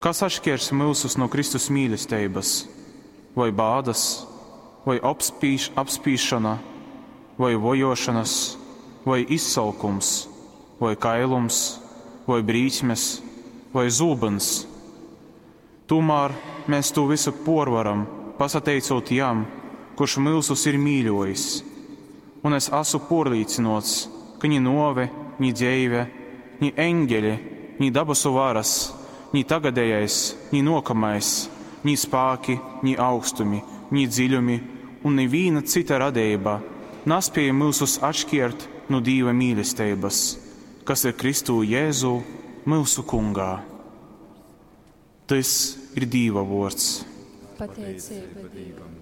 Kas atšķirs mūsus no Kristus mīlestības? Vai bādas, vai apspīšana, vai vojošanas, vai izsalkums, vai kailums, vai brīķmes, vai zūbens? Tomēr mēs to visu porvaram, pasateicot jam, kurš mūsus ir mīļojis. Un es esmu pārliecināts, ka ni nove, ni dzīve, ni eņģeļi, ni dabasu varas, ni tagadējais, ni nokamais, ni spēki, ni augstumi, ni dziļumi un neviena cita radība nespēja mūsus atšķirt no Dieva mīlestības, kas ir Kristu Jēzu, mūsu kungā. Tas ir Dieva vārds. Pateicība Dievam.